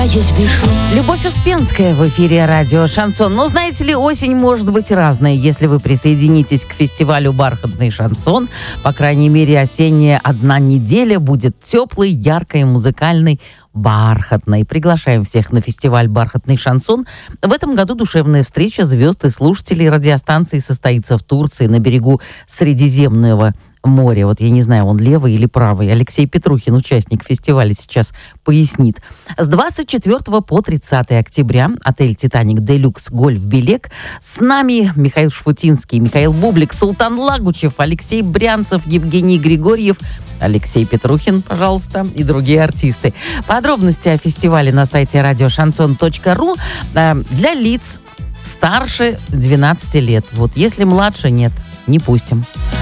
спешу. Любовь Успенская в эфире радио «Шансон». Но, знаете ли, осень может быть разной. Если вы присоединитесь к фестивалю «Бархатный шансон», по крайней мере, осенняя одна неделя будет теплой, яркой, музыкальной, бархатной. Приглашаем всех на фестиваль «Бархатный шансон». В этом году душевная встреча звезд и слушателей радиостанции состоится в Турции на берегу Средиземного моря. Вот я не знаю, он левый или правый. Алексей Петрухин, участник фестиваля, сейчас пояснит. С 24 по 30 октября отель «Титаник Делюкс Гольф Белек». С нами Михаил Шфутинский, Михаил Бублик, Султан Лагучев, Алексей Брянцев, Евгений Григорьев, Алексей Петрухин, пожалуйста, и другие артисты. Подробности о фестивале на сайте radioshanson.ru. Для лиц старше 12 лет. Вот если младше, нет, не пустим.